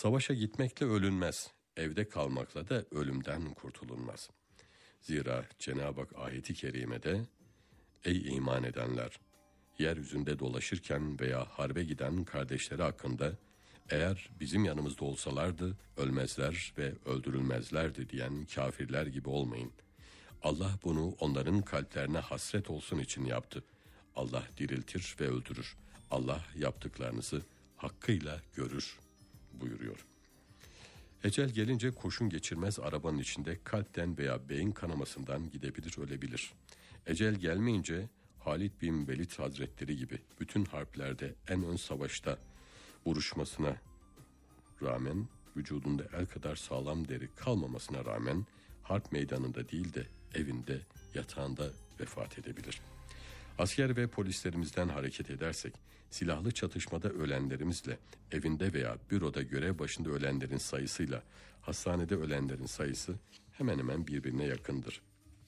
Savaşa gitmekle ölünmez, evde kalmakla da ölümden kurtulunmaz. Zira Cenab-ı Hak ayeti kerimede, ey iman edenler, yeryüzünde dolaşırken veya harbe giden kardeşleri hakkında, eğer bizim yanımızda olsalardı ölmezler ve öldürülmezlerdi diyen kafirler gibi olmayın. Allah bunu onların kalplerine hasret olsun için yaptı. Allah diriltir ve öldürür. Allah yaptıklarınızı hakkıyla görür buyuruyor. Ecel gelince kurşun geçirmez arabanın içinde kalpten veya beyin kanamasından gidebilir, ölebilir. Ecel gelmeyince Halid bin Velid Hazretleri gibi bütün harplerde en ön savaşta vuruşmasına rağmen, vücudunda el kadar sağlam deri kalmamasına rağmen harp meydanında değil de evinde, yatağında vefat edebilir. Asker ve polislerimizden hareket edersek, silahlı çatışmada ölenlerimizle, evinde veya büroda görev başında ölenlerin sayısıyla hastanede ölenlerin sayısı hemen hemen birbirine yakındır.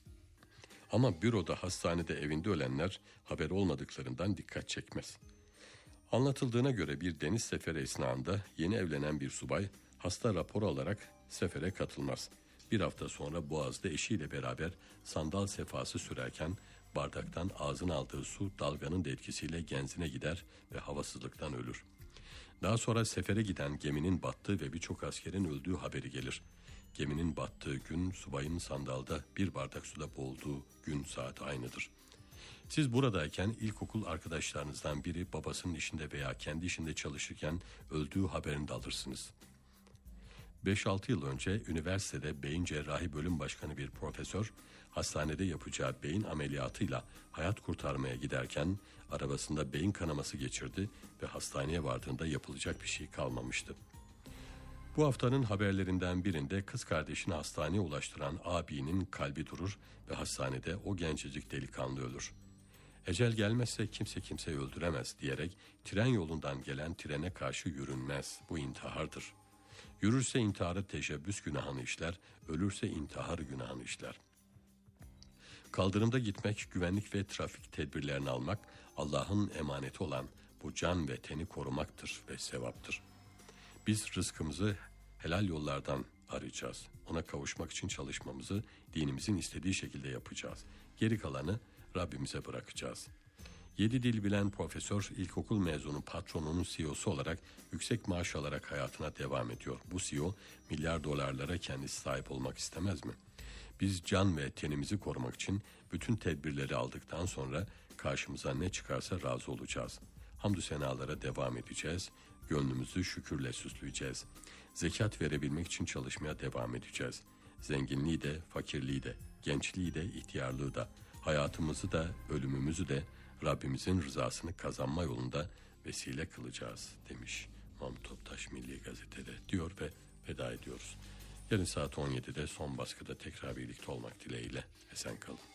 Ama büroda, hastanede, evinde ölenler haber olmadıklarından dikkat çekmez. Anlatıldığına göre bir deniz seferi esnasında yeni evlenen bir subay hasta raporu alarak sefere katılmaz. Bir hafta sonra Boğaz'da eşiyle beraber sandal sefası sürerken bardaktan ağzına aldığı su dalganın da etkisiyle genzine gider ve havasızlıktan ölür. Daha sonra sefere giden geminin battığı ve birçok askerin öldüğü haberi gelir. Geminin battığı gün subayın sandalda bir bardak suda boğulduğu gün saati aynıdır. Siz buradayken ilkokul arkadaşlarınızdan biri babasının işinde veya kendi işinde çalışırken öldüğü haberini de alırsınız. 5-6 yıl önce üniversitede beyin cerrahi bölüm başkanı bir profesör hastanede yapacağı beyin ameliyatıyla hayat kurtarmaya giderken arabasında beyin kanaması geçirdi ve hastaneye vardığında yapılacak bir şey kalmamıştı. Bu haftanın haberlerinden birinde kız kardeşini hastaneye ulaştıran abinin kalbi durur ve hastanede o gencecik delikanlı ölür. Ecel gelmezse kimse kimseyi öldüremez diyerek tren yolundan gelen trene karşı yürünmez. Bu intihardır. Yürürse intiharı teşebbüs günahını işler, ölürse intihar günahını işler. Kaldırımda gitmek, güvenlik ve trafik tedbirlerini almak, Allah'ın emaneti olan bu can ve teni korumaktır ve sevaptır. Biz rızkımızı helal yollardan arayacağız. Ona kavuşmak için çalışmamızı dinimizin istediği şekilde yapacağız. Geri kalanı Rabbimize bırakacağız. 7 dil bilen profesör, ilkokul mezunu patronunun CEO'su olarak yüksek maaş alarak hayatına devam ediyor. Bu CEO milyar dolarlara kendisi sahip olmak istemez mi? Biz can ve tenimizi korumak için bütün tedbirleri aldıktan sonra karşımıza ne çıkarsa razı olacağız. Hamdü senalara devam edeceğiz. Gönlümüzü şükürle süsleyeceğiz. Zekat verebilmek için çalışmaya devam edeceğiz. Zenginliği de, fakirliği de, gençliği de, ihtiyarlığı da, hayatımızı da, ölümümüzü de Rabbimizin rızasını kazanma yolunda vesile kılacağız demiş Mahmut Toptaş Milli Gazete'de diyor ve veda ediyoruz. Yarın saat 17'de son baskıda tekrar birlikte olmak dileğiyle. Esen kalın.